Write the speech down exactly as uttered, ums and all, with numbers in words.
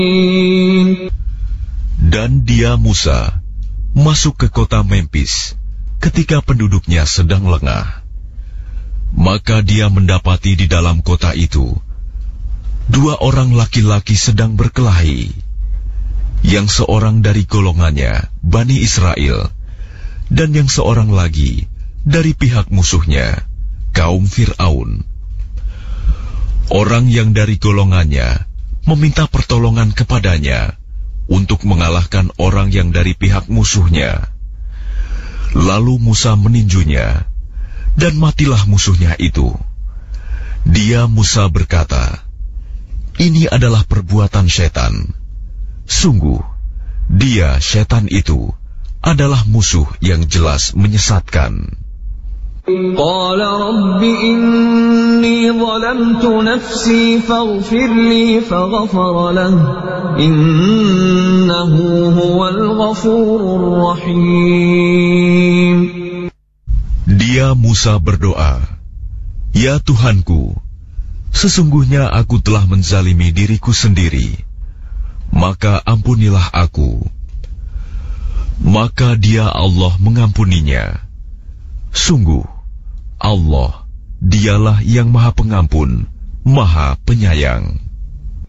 Dan dia Musa masuk ke kota Memphis ketika penduduknya sedang lengah. Maka dia mendapati di dalam kota itu dua orang laki-laki sedang berkelahi, yang seorang dari golongannya Bani Israel, dan yang seorang lagi dari pihak musuhnya, kaum Fir'aun. Orang yang dari golongannya meminta pertolongan kepadanya untuk mengalahkan orang yang dari pihak musuhnya. Lalu Musa meninjunya, dan matilah musuhnya itu. Dia Musa berkata, "Ini adalah perbuatan setan. Sungguh, dia setan itu adalah musuh yang jelas menyesatkan." Qala rabbi inni zalamtu nafsi faghfir li faghfara lahu innahu huwal ghafurur rahim. Dia Musa berdoa, "Ya Tuhanku, sesungguhnya aku telah menzalimi diriku sendiri, maka ampunilah aku." Maka dia Allah mengampuninya. Sungguh, Allah, dialah yang Maha Pengampun, Maha Penyayang.